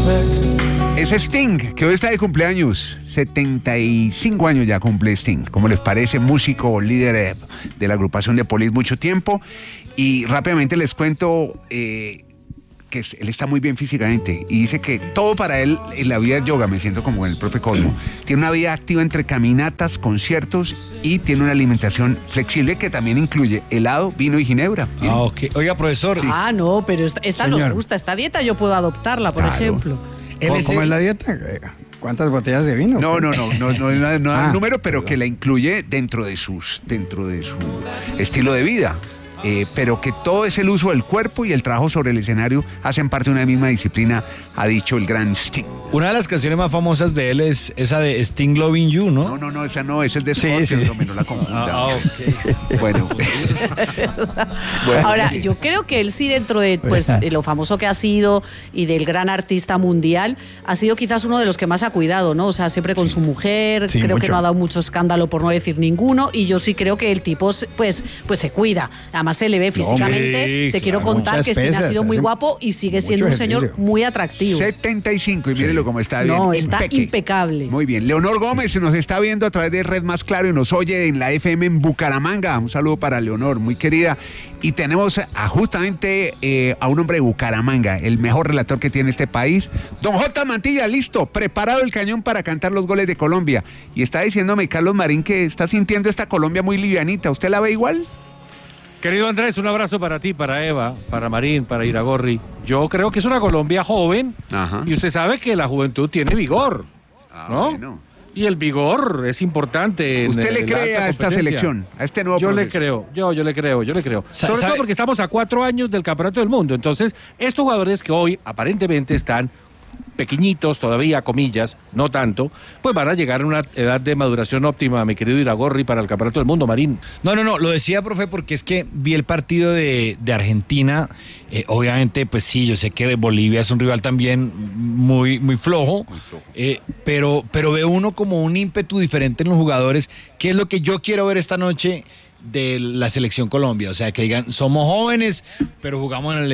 Es Sting, que hoy está de cumpleaños. 75 años ya cumple Sting. ¿Cómo les parece? Músico, líder de la agrupación de Police mucho tiempo. Y rápidamente les cuento que él está muy bien físicamente. Y dice que todo para él en la vida es yoga. Me siento como en el profe Cosmo. Tiene una vida activa entre caminatas, conciertos y tiene una alimentación flexible que también incluye helado, vino y ginebra. Miren. Ah, ok. Oiga, profesor. Sí. Ah, no, pero esta nos gusta. Esta dieta yo puedo adoptarla, por ejemplo. ¿Cómo es la dieta? ¿Cuántas botellas de vino? No da el número, pero que la incluye dentro de su estilo de vida. Pero que todo es el uso del cuerpo y el trabajo sobre el escenario hacen parte de una misma disciplina, ha dicho el gran Sting. Una de las canciones más famosas de él es esa de Sting Loving You, ¿no? No, esa no, esa es de Scorpions, no la confunda. Okay. Bueno. Ahora, yo creo que él sí, dentro de lo famoso que ha sido y del gran artista mundial, ha sido quizás uno de los que más ha cuidado, ¿no? O sea, siempre con su mujer, creo mucho. Que no ha dado mucho escándalo, por no decir ninguno, y yo sí creo que el tipo pues se cuida. Además se le ve físicamente, te quiero contar que Sting ha sido muy guapo y sigue siendo un señor muy atractivo. 75, y mírelo cómo está bien. No, está impecable. Muy bien. Leonor Gómez nos está viendo a través de Red Más Claro y nos oye en la FM en Bucaramanga. Un saludo para Leonor, muy querida. Y tenemos justamente a un hombre de Bucaramanga, el mejor relator que tiene este país. Don J. Mantilla, listo, preparado el cañón para cantar los goles de Colombia. Y está diciéndome Carlos Marín que está sintiendo esta Colombia muy livianita. ¿Usted la ve igual? Querido Andrés, un abrazo para ti, para Eva, para Marín, para Iragorri. Yo creo que es una Colombia joven. Ajá. Y usted sabe que la juventud tiene vigor, ¿no? Bueno. Y el vigor es importante. ¿Usted le cree a esta selección, a este nuevo Yo le creo. Sobre todo porque estamos a 4 años del Campeonato del Mundo. Entonces, estos jugadores que hoy aparentemente están pequeñitos todavía, comillas, no tanto, pues van a llegar a una edad de maduración óptima, mi querido Iragorri, para el Campeonato del Mundo, Marín. No, lo decía, profe, porque es que vi el partido de Argentina, obviamente, pues sí, yo sé que Bolivia es un rival también muy flojo, pero veo uno como un ímpetu diferente en los jugadores, que es lo que yo quiero ver esta noche de la selección Colombia, o sea, que digan, somos jóvenes, pero jugamos en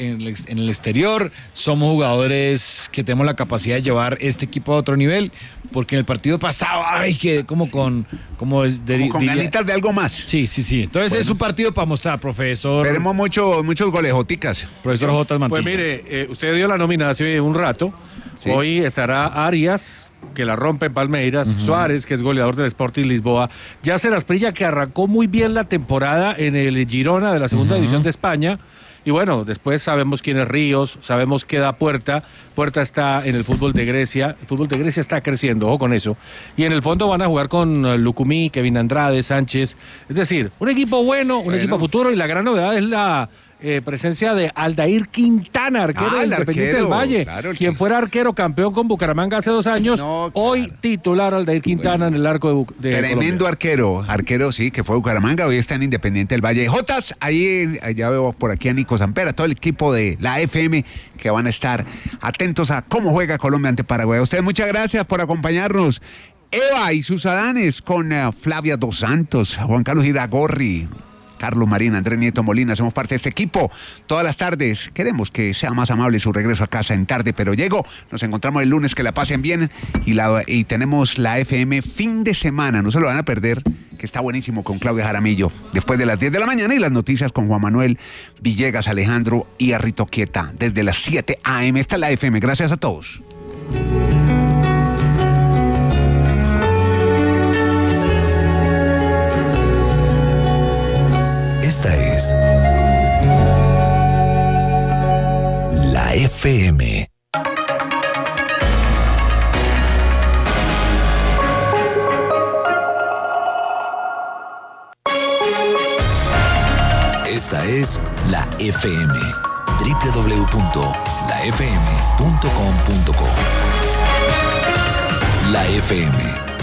el exterior, somos jugadores que tenemos la capacidad de llevar este equipo a otro nivel, porque en el partido pasado, que como con ganitas de algo más. Sí, entonces es un partido para mostrar, profesor. Veremos muchos golejoticas. Profesor J. Mantilla. Pues mire, usted dio la nómina hace un rato, hoy estará Arias, que la rompe en Palmeiras, Suárez, que es goleador del Sporting Lisboa, Yacer Asprilla, que arrancó muy bien la temporada en el Girona de la segunda división de España, y bueno, después sabemos quién es Ríos, sabemos qué da Puerta está en el fútbol de Grecia, el fútbol de Grecia está creciendo, ojo con eso, y en el fondo van a jugar con Lucumí, Kevin Andrade, Sánchez, es decir, un equipo bueno, un equipo futuro, y la gran novedad es la presencia de Aldair Quintana, arquero del Independiente del Valle, claro, quien fuera arquero campeón con Bucaramanga hace 2 años, hoy titular Aldair Quintana en el arco de tremendo Colombia. arquero, sí, que fue Bucaramanga, hoy está en Independiente del Valle. Jotas, ahí ya veo por aquí a Nico Sampera, todo el equipo de la FM que van a estar atentos a cómo juega Colombia ante Paraguay. A ustedes muchas gracias por acompañarnos. Eva y sus Adanes con Flavia Dos Santos, Juan Carlos Iragorri, Carlos Marín, Andrés Nieto Molina, somos parte de este equipo. Todas las tardes queremos que sea más amable su regreso a casa en Tarde, pero llego. Nos encontramos el lunes, que la pasen bien. Y tenemos la FM fin de semana, no se lo van a perder, que está buenísimo, con Claudia Jaramillo. Después de las 10 de la mañana y las noticias con Juan Manuel Villegas, Alejandro y Arrito Quieta. Desde las 7 a.m. Esta es la FM. Gracias a todos. Esta es la FM. Esta es la FM. www.lafm.com.co. La FM.